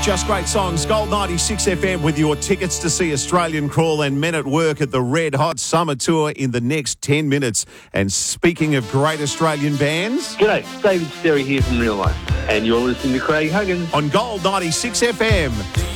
Just great songs. Gold 96 FM with your tickets to see Australian Crawl and Men at Work at the Red Hot Summer Tour in the next 10 minutes. And speaking of great Australian bands... G'day, David Sterry here from Real Life. And you're listening to Craig Huggins on Gold 96 FM.